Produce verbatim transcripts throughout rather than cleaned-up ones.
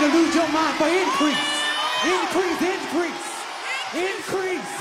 you to lose your mind for increase. Increase, increase, increase.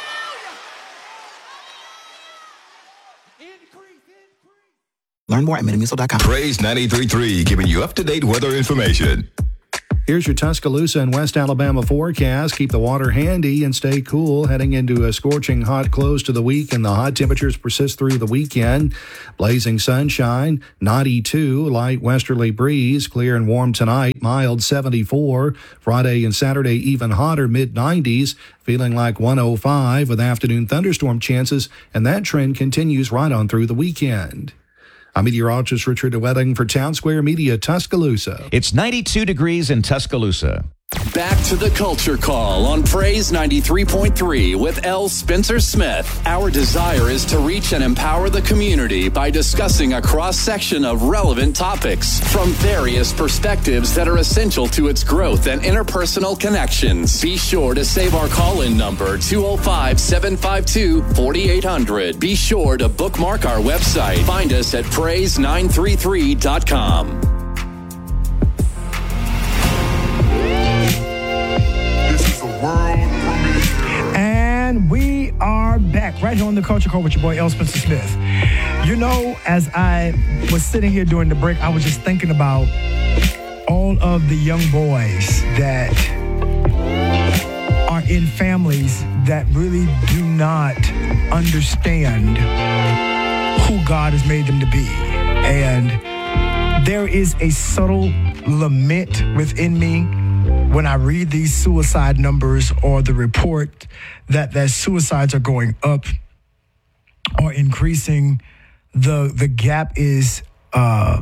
Increase, increase. Learn more at metamucil dot com. Praise ninety-three point three, giving you up-to-date weather information. Here's your Tuscaloosa and West Alabama forecast. Keep the water handy and stay cool. Heading into a scorching hot close to the week, and the hot temperatures persist through the weekend. Blazing sunshine, ninety-two, light westerly breeze, clear and warm tonight, mild seventy-four. Friday and Saturday even hotter, mid nineties, feeling like one oh five with afternoon thunderstorm chances, and that trend continues right on through the weekend. I'm meteorologist Richard DeWetting for Town Square Media, Tuscaloosa. It's ninety-two degrees in Tuscaloosa. Back to the Culture Call on Praise ninety-three point three with L. Spencer Smith. Our desire is to reach and empower the community by discussing a cross-section of relevant topics from various perspectives that are essential to its growth and interpersonal connections. Be sure to save our call-in number, two oh five, seven five two, four eight hundred. Be sure to bookmark our website. Find us at praise nine three three dot com. And we are back right here on the Culture Call with your boy L. Spencer Smith. You know, as I was sitting here during the break, I was just thinking about all of the young boys that are in families that really do not understand who God has made them to be. And there is a subtle lament within me when I read these suicide numbers or the report that that suicides are going up or increasing. The the gap is uh,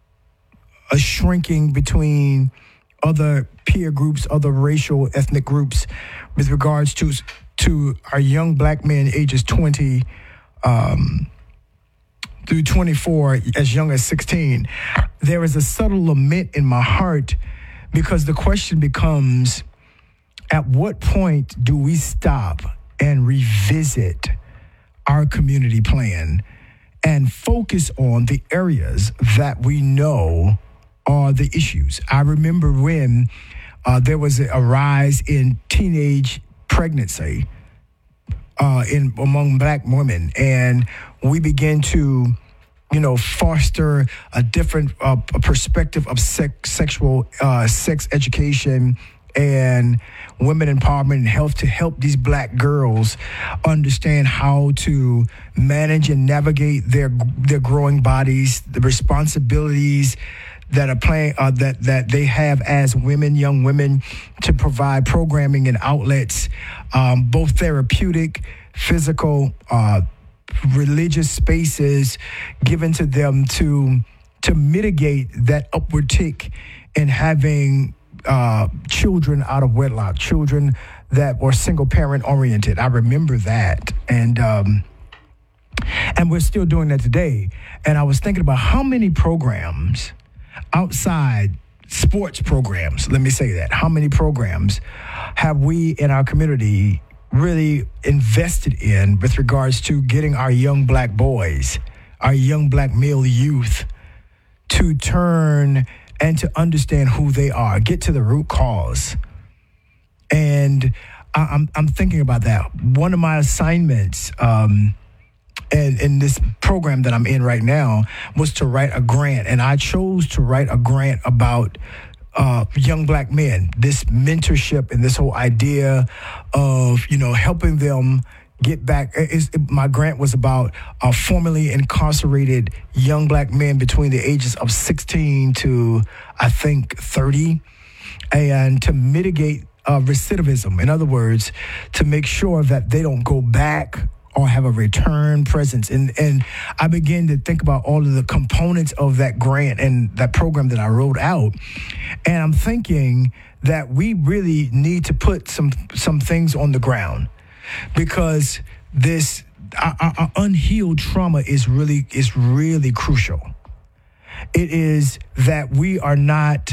a shrinking between other peer groups, other racial, ethnic groups with regards to to our young black men ages twenty um, through twenty-four, as young as sixteen. There is a subtle lament in my heart, because the question becomes, at what point do we stop and revisit our community plan and focus on the areas that we know are the issues? I remember when uh, there was a rise in teenage pregnancy uh, in among black women, and we began to you know, foster a different uh, a perspective of sex, sexual uh, sex education and women empowerment and health to help these black girls understand how to manage and navigate their their growing bodies, the responsibilities that are playing uh, that that they have as women, young women, to provide programming and outlets, um, both therapeutic, physical, uh, religious spaces given to them to to mitigate that upward tick in having uh, children out of wedlock, children that were single parent oriented. I remember that, and um, and we're still doing that today. And I was thinking about how many programs outside sports programs, let me say that, how many programs have we in our community really invested in with regards to getting our young black boys, our young black male youth to turn and to understand who they are, get to the root cause. And I, I'm I'm thinking about that. One of my assignments um, in, in this program that I'm in right now was to write a grant, and I chose to write a grant about Uh, young black men, this mentorship and this whole idea of, you know, helping them get back. Is, my grant was about uh, formerly incarcerated young black men between the ages of sixteen to, I think, thirty, and to mitigate uh, recidivism. In other words, to make sure that they don't go back or have a return presence. And and I began to think about all of the components of that grant and that program that I wrote out. And I'm thinking that we really need to put some some things on the ground, because this our, our unhealed trauma is really is really crucial. It is that we are not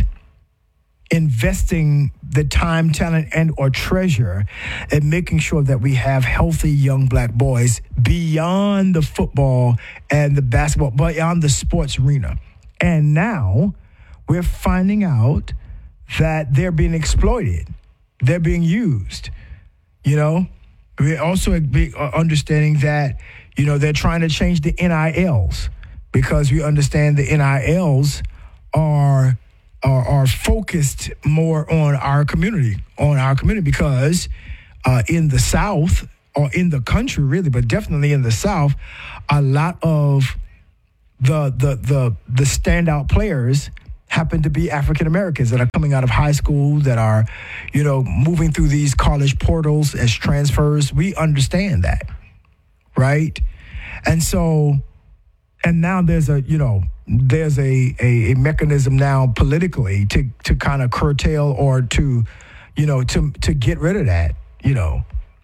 investing the time, talent, and or treasure in making sure that we have healthy young black boys beyond the football and the basketball, beyond the sports arena. And now we're finding out that they're being exploited. They're being used. You know, we're also be understanding that, you know, they're trying to change the N I Ls because we understand the N I Ls are, are, are focused more on our community, on our community because uh, in the South, or in the country really, but definitely in the South, a lot of the the the the standout players happen to be African Americans that are coming out of high school, that are, you know, moving through these college portals as transfers. We understand that, right? And so, and now there's a, you know, there's a a, a mechanism now politically to to kind of curtail or to, you know, to to get rid of that, you know.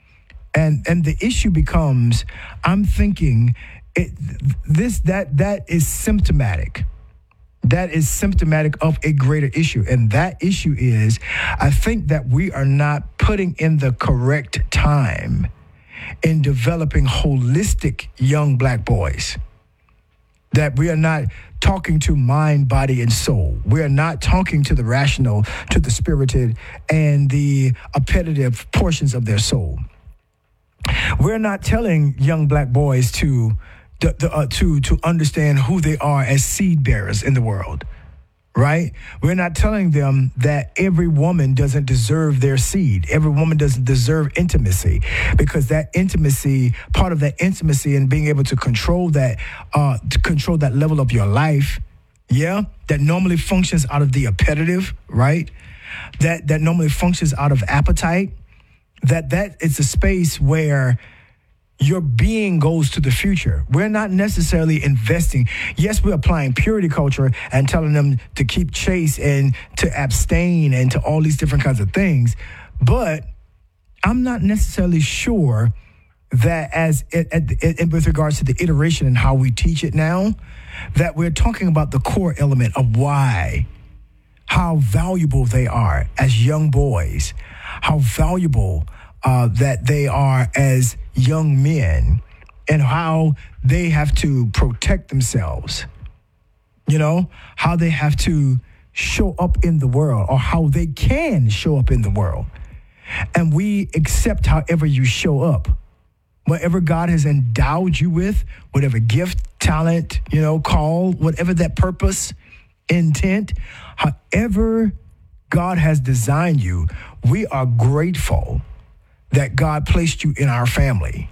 And and the issue becomes, I'm thinking, it, this that that is symptomatic. That is symptomatic of a greater issue. And that issue is, I think that we are not putting in the correct time in developing holistic young black boys. That we are not talking to mind, body, and soul. We are not talking to the rational, to the spirited, and the appetitive portions of their soul. We're not telling young black boys to to, uh, to to understand who they are as seed bearers in the world, right? We're not telling them that every woman doesn't deserve their seed. Every woman doesn't deserve intimacy, because that intimacy, part of that intimacy and being able to control that, uh, to control that level of your life, yeah, that normally functions out of the appetitive, right? That that normally functions out of appetite. That that is a space where your being goes to the future. We're not necessarily investing. Yes, we're applying purity culture and telling them to keep chaste and to abstain and to all these different kinds of things. But I'm not necessarily sure that as it, it, it, with regards to the iteration and how we teach it now, that we're talking about the core element of why, how valuable they are as young boys, how valuable uh, that they are as young men, and how they have to protect themselves, you know, how they have to show up in the world, or how they can show up in the world. And we accept however you show up. Whatever God has endowed you with, whatever gift, talent, you know, call, whatever that purpose, intent, however God has designed you, we are grateful that God placed you in our family.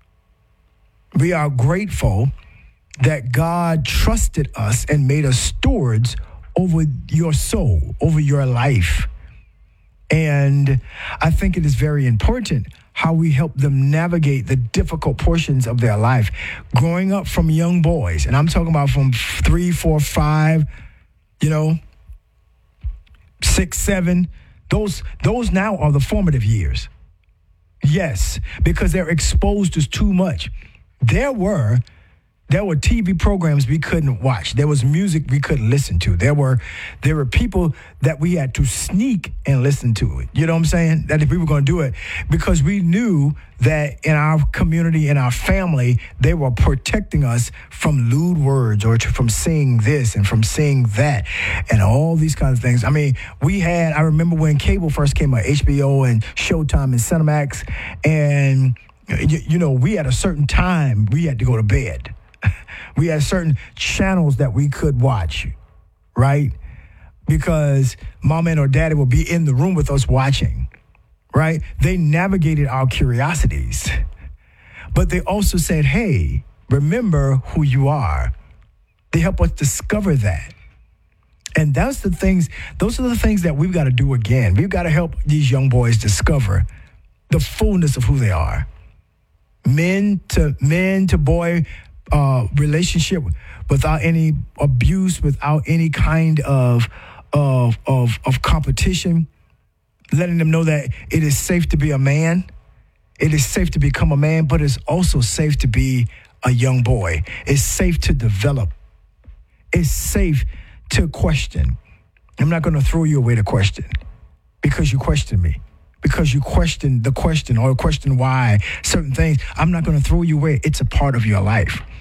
We are grateful that God trusted us and made us stewards over your soul, over your life. And I think it is very important how we help them navigate the difficult portions of their life. Growing up from young boys, and I'm talking about from three, four, five, you know, six, seven, those, those now are the formative years. Yes, because they're exposed to too much. There were there were T V programs we couldn't watch. There was music we couldn't listen to. There were there were people that we had to sneak and listen to it. You know what I'm saying? That if we were going to do it, because we knew that in our community, in our family, they were protecting us from lewd words, or to, from seeing this and from seeing that and all these kinds of things. I mean, we had, I remember when cable first came out, H B O and Showtime and Cinemax, and you, you know, we had a certain time we had to go to bed. We had certain channels that we could watch, right? Because mom and or daddy would be in the room with us watching, right? They navigated our curiosities. But they also said, hey, remember who you are. They help us discover that. And that's the things, those are the things that we've got to do again. We've got to help these young boys discover the fullness of who they are. Men to men to boy uh, relationship without any abuse, without any kind of, of of of competition, letting them know that it is safe to be a man. It is safe to become a man, but it's also safe to be a young boy. It's safe to develop. It's safe to question. I'm not going to throw you away to question because you question me. Because you question the question or question why certain things. I'm not going to throw you away. It's a part of your life.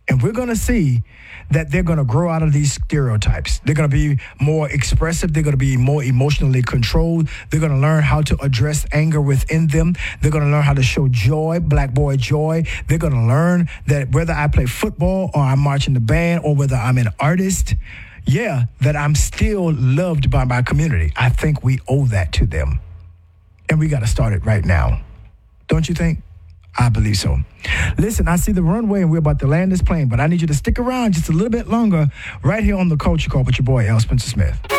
And we're going to see that they're going to grow out of these stereotypes. They're going to be more expressive. They're going to be more emotionally controlled. They're going to learn how to address anger within them. They're going to learn how to show joy, black boy joy. They're going to learn that whether I play football or I'm marching the band or whether I'm an artist, yeah, that I'm still loved by my community. I think we owe that to them. And we got to start it right now. Don't you think? I believe so. Listen, I see the runway and we're about to land this plane, but I need you to stick around just a little bit longer right here on The Culture Call with your boy, L. Spencer Smith.